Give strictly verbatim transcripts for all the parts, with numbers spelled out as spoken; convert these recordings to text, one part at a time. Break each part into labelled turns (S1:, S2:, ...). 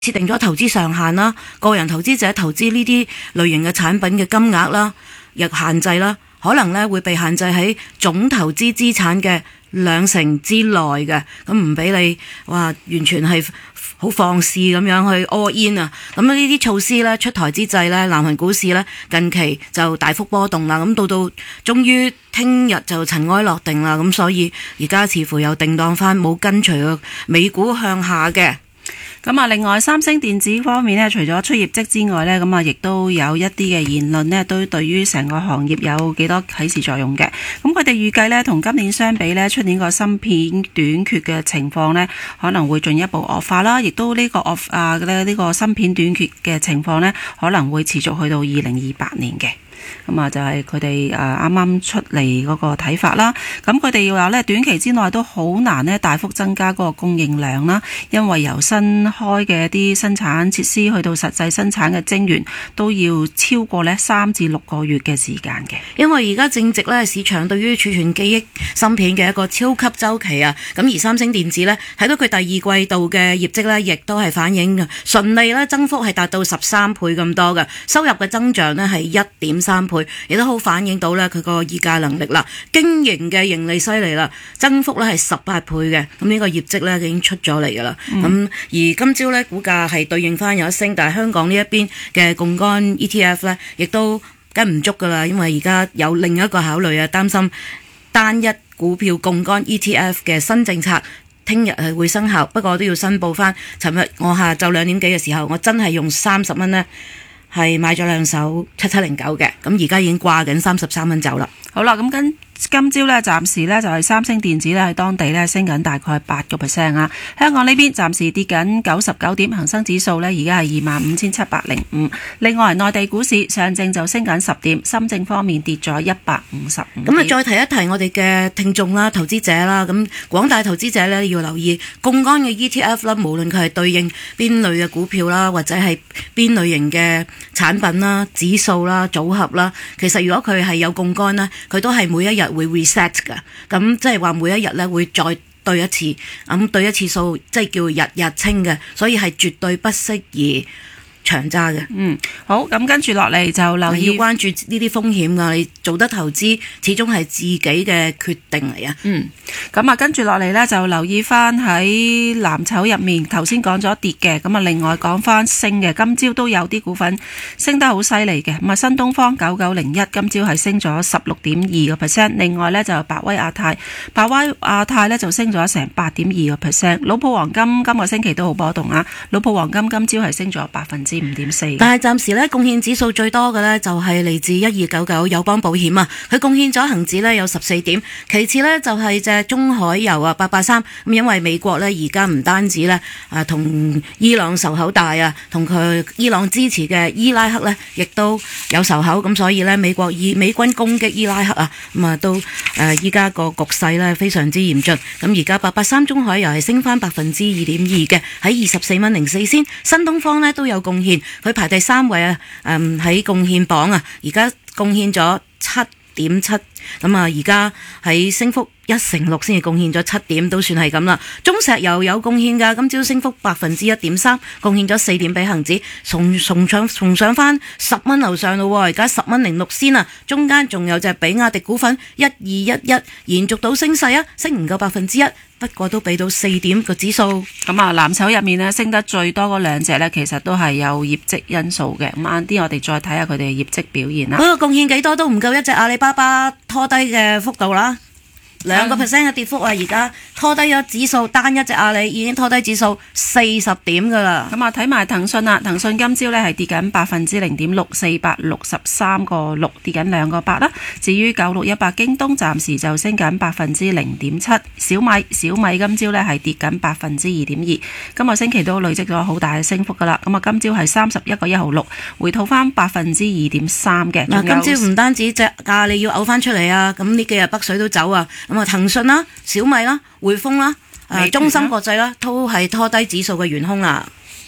S1: 設定咗投資上限啦，個人投資者投資呢啲類型嘅產品嘅金額啦，亦限制啦，可能咧會被限制喺總投資資產嘅兩成之內嘅，咁唔俾你話完全係好放肆咁樣去 all in 啊！咁呢啲措施咧出台之際咧，南韓股市咧近期就大幅波動啦，咁到到終於聽日就塵埃落定啦，咁所以而家似乎又定當翻，冇跟隨個美股向下嘅。
S2: 咁啊，另外三星電子方面呢，除咗出業績之外呢，咁啊，亦都有一啲嘅言論呢，都對於成個行業有幾多啟示作用嘅。咁佢哋預計呢，同今年相比呢，出年個芯片短缺嘅情況呢，可能會進一步惡化啦。亦都呢個惡啊呢呢個芯片短缺嘅情況呢，可能會持續去到二零二八年嘅。咁啊，就係佢哋誒啱啱出嚟嗰個睇法啦。咁佢哋要話咧，短期之內都好難咧大幅增加嗰個供應量啦，因為由新開嘅一啲生產設施去到實際生產嘅晶圓，都要超過咧三至六個月嘅時間嘅。
S1: 因為而家正值咧市場對於儲存記憶芯片嘅一個超級周期啊，咁而三星電子咧睇到佢第二季度嘅業績咧，亦都係反映嘅純利咧增幅係達到十三倍咁多嘅，收入嘅增長咧係一點三。三倍，亦都好反映到咧佢個議價能力啦，經營嘅盈利犀利啦，增幅咧係十八倍嘅，咁呢個業績咧已經出咗嚟噶啦。咁、嗯、而今朝咧股價係對應翻有一升，但係香港呢一邊嘅槓桿 E T F 咧，亦都跟唔足噶啦，因為而家有另一個考慮啊，擔心單一股票槓桿 E T F 嘅新政策聽日係會生效，不過我都要申報翻，尋日我下晝兩點幾嘅時候，我真係用三十蚊呢。係買咗兩手七七零九嘅，咁而家已經掛緊三十三蚊走啦。
S2: 好啦，咁跟今朝咧，暫時咧就係三星電子咧喺當地咧升緊大概八個 percent 啊。香港呢邊暫時跌緊九十九點，恒生指數咧而家係二萬五千七百零五。另外內地股市上證就升緊十點，深證方面跌咗一百五十五。
S1: 咁啊，再提一提我哋嘅聽眾啦、投資者啦，咁廣大投資者咧要留意槓桿嘅 E T F 啦，無論佢係對應邊類嘅股票啦，或者係邊類型嘅產品啦、指數啦、組合啦，其實如果佢係有槓桿咧，佢都係每一日會 reset 㗎，咁即係話每一日咧會再對一次，咁對一次數即係叫日日清嘅，所以係絕對不適宜長揸嘅。
S2: 嗯，好，咁跟住落嚟就留意
S1: 要關注呢啲風險㗎，你做得投資始終係自己嘅決定嚟啊。
S2: 嗯，咁啊跟住落嚟呢，就留意翻喺藍籌入面，頭先講咗跌嘅，咁啊另外講翻升嘅，今朝都有啲股份升得好犀利嘅，咁啊新東方九九零一今朝係升咗十六點二個 percent， 另外呢，就百威亞太，百威亞太呢就升咗成八點二個 percent， 老普黃金今個星期都好波動啊，老普黃金今朝係升咗百分之五點四，
S1: 但係暫時咧貢獻指數最多嘅咧就係嚟自一二九九友邦保險啊，佢貢獻咗恒指咧有十四點，其次咧就係隻中海油啊八八三，咁因為美國咧而家唔單止咧啊同伊朗仇口大啊，同佢伊朗支持嘅伊拉克咧亦都有仇口，咁所以咧美國以美軍攻擊伊拉克啊，咁啊都誒依家個局勢咧非常之嚴峻，咁而家八八三中海油係升翻百分之二點二嘅，喺二十四蚊零四仙，新東方咧都有貢獻。佢排第三位啊，誒喺貢獻榜啊，而家貢獻咗七點七，咁啊而家喺升幅一成六先至貢獻咗七點，都算係咁啦。中石油有貢獻㗎，今朝升幅百分之一點三，貢獻咗四點俾恒指，重重上重上翻十蚊樓上咯，而家十蚊零六仙啊，中間仲有隻比亞迪股份一二一一，延續到升勢啊，升唔夠百分之一。不過都俾到四點個指數，
S2: 咁啊藍籌入面呢，升得最多嗰兩隻呢，其實都係有業績因素嘅。咁晏啲我哋再睇下佢哋嘅業績表現啦。
S1: 嗰個貢獻幾多都唔夠一隻阿里巴巴拖低嘅幅度啦。兩個 percent 嘅跌幅啊！而家拖低咗指數，單一隻阿里已經拖低指數四十點噶啦。
S2: 咁啊，睇埋騰訊啦，騰訊今朝呢係跌緊百分之零點六，四百六十三個六，跌緊兩個八啦。至於九六一八京東，暫時就升緊百分之零點七。小米小米今朝呢係跌緊百分之二點二。今個星期都累積咗好大嘅升幅噶啦。咁啊，今朝係三十一個一毫六，回吐翻百分之二點三嘅。
S1: 嗱，今朝唔單止隻阿里要嘔翻出嚟啊！咁呢幾日北水都走啊！咁啊，騰訊啦、小米啦、匯豐啦、誒中芯國際啦，都係拖低指數嘅元兇啦。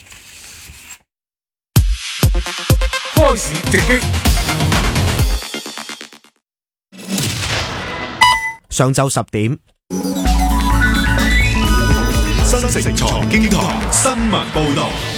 S3: 開市直擊。上晝十點，新城財經台新聞報導。